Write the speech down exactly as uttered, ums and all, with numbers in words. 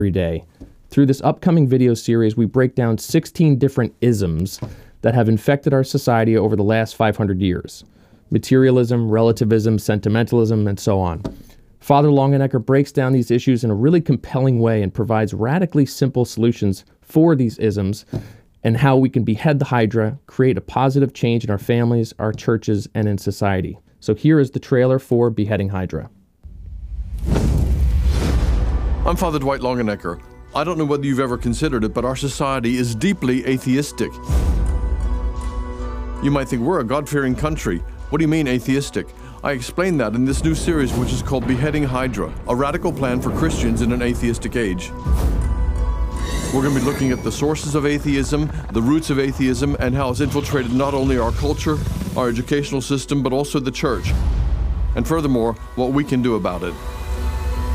every day. Through this upcoming video series, we break down sixteen different isms that have infected our society over the last five hundred years. Materialism, relativism, sentimentalism, and so on. Father Longenecker breaks down these issues in a really compelling way and provides radically simple solutions for these isms and how we can behead the Hydra, create a positive change in our families, our churches, and in society. So here is the trailer for Beheading Hydra. I'm Father Dwight Longenecker. I don't know whether you've ever considered it, but our society is deeply atheistic. You might think we're a God-fearing country. What do you mean atheistic? I explain that in this new series, which is called Beheading Hydra, a radical plan for Christians in an atheistic age. We're going to be looking at the sources of atheism, the roots of atheism, and how it's infiltrated not only our culture, our educational system, but also the church. And furthermore, what we can do about it.